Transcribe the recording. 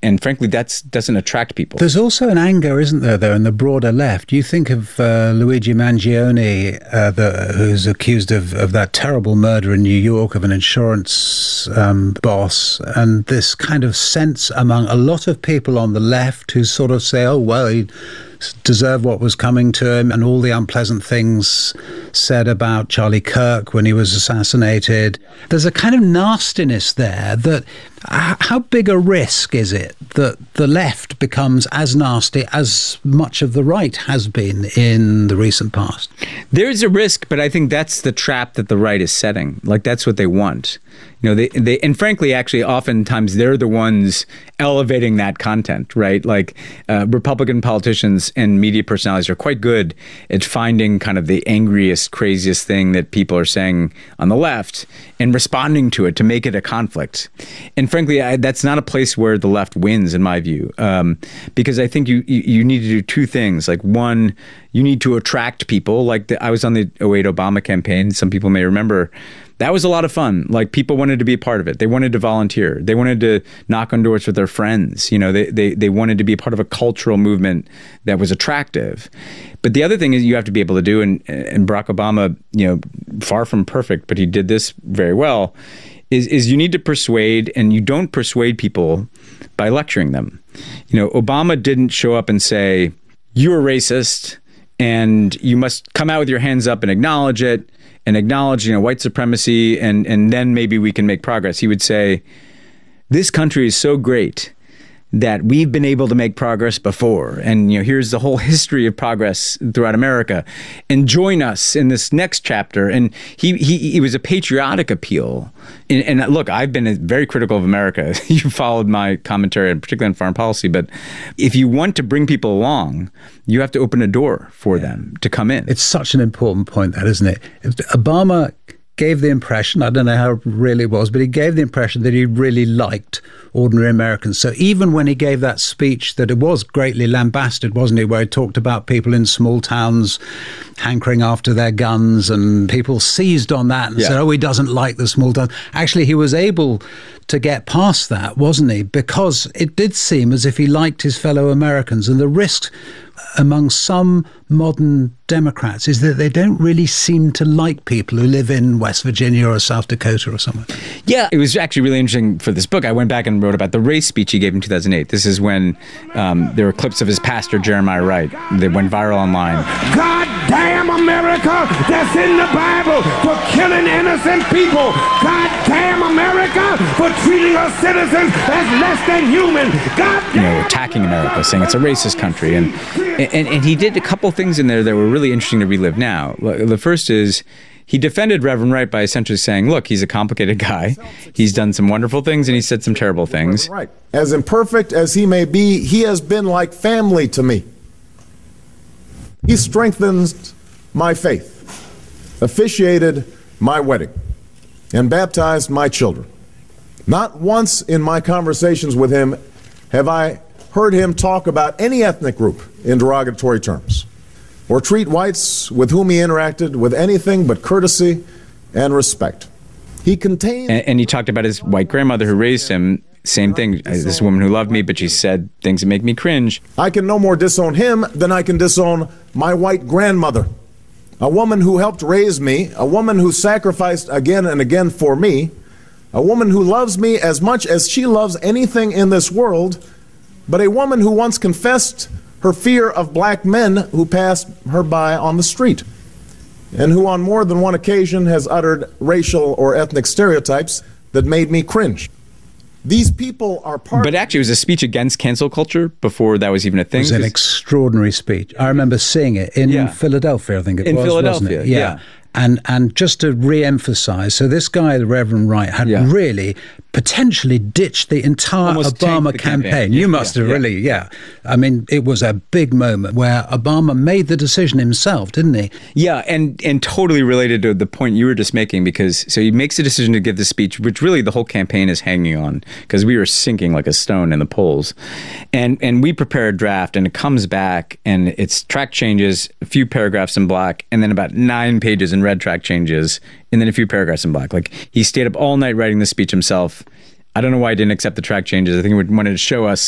And frankly, that doesn't attract people. There's also an anger, isn't there, though, in the broader left? You think of Luigi Mangione, who's accused of that terrible murder in New York of an insurance boss, and this kind of sense among a lot of people on the left who sort of say, oh, well, he deserved what was coming to him, and all the unpleasant things said about Charlie Kirk when he was assassinated. There's a kind of nastiness there that how big a risk is it that the left becomes as nasty as much of the right has been in the recent past? There's a risk, but I think that's the trap that the right is setting. Like, that's what they want. You know, they and frankly, actually, oftentimes they're the ones elevating that content, right? Like Republican politicians and media personalities are quite good at finding kind of the angriest, craziest thing that people are saying on the left and responding to it to make it a conflict. And frankly, that's not a place where the left wins, in my view, because I think you need to do two things. Like, one, you need to attract people. Like I was on the 2008 Obama campaign. Some people may remember. That was a lot of fun. Like, people wanted to be a part of it. They wanted to volunteer. They wanted to knock on doors with their friends. You know, they wanted to be a part of a cultural movement that was attractive. But the other thing is you have to be able to do, and Barack Obama, you know, far from perfect, but he did this very well, is you need to persuade, and you don't persuade people by lecturing them. You know, Obama didn't show up and say, you're a racist and you must come out with your hands up and acknowledge it. And acknowledge, you know, white supremacy, and then maybe we can make progress. He would say, this country is so great that we've been able to make progress before. And, you know, here's the whole history of progress throughout America. And join us in this next chapter. And he was a patriotic appeal. And look, I've been very critical of America. You followed my commentary, particularly on foreign policy. But if you want to bring people along, you have to open a door for them to come in. It's such an important point, that, isn't it? Obama gave the impression, I don't know how real it was, but he gave the impression that he really liked ordinary Americans. So even when he gave that speech that it was greatly lambasted, wasn't he, where he talked about people in small towns hankering after their guns, and people seized on that and said, oh, he doesn't like the small towns. Actually, he was able to get past that, wasn't he? Because it did seem as if he liked his fellow Americans. And the risk among some modern Democrats is that they don't really seem to like people who live in West Virginia or South Dakota or somewhere. Yeah, it was actually really interesting for this book. I went back and wrote about the race speech he gave in 2008. This is when there were clips of his pastor, Jeremiah Wright, that went viral online. God damn America that's in the Bible for killing innocent people. God damn America for treating us citizens as less than human. God damn, you know, attacking America, saying it's a racist country. And he did a couple things in there that were really interesting to relive now. The first is he defended Reverend Wright by essentially saying, look, he's a complicated guy. He's done some wonderful things and he said some terrible things. Right. As imperfect as he may be, he has been like family to me. He strengthens my faith, officiated my wedding, and baptized my children. Not once in my conversations with him have I heard him talk about any ethnic group in derogatory terms, or treat whites with whom he interacted with anything but courtesy and respect. He contained... And he talked about his white grandmother who raised him. Same thing. This woman who loved me, but she said things that make me cringe. I can no more disown him than I can disown my white grandmother. A woman who helped raise me, a woman who sacrificed again and again for me, a woman who loves me as much as she loves anything in this world, but a woman who once confessed her fear of black men who passed her by on the street, and who on more than one occasion has uttered racial or ethnic stereotypes that made me cringe. These people are part... But actually, it was a speech against cancel culture before that was even a thing. It was an extraordinary speech. I remember seeing it in Philadelphia, I think it was. In Philadelphia, wasn't it? Yeah. And just to re-emphasize, so this guy, the Reverend Wright, had really potentially ditched the entire Obama campaign. You must have really, I mean, it was a big moment where Obama made the decision himself, didn't he? Yeah, and totally related to the point you were just making, because so he makes a decision to give the speech, which really the whole campaign is hanging on, because we were sinking like a stone in the polls. And we prepare a draft, and it comes back, and it's track changes, a few paragraphs in black, and then about 9 pages in red track changes, and then a few paragraphs in black. Like, he stayed up all night writing the speech himself. I don't know why he didn't accept the track changes. I think he wanted to show us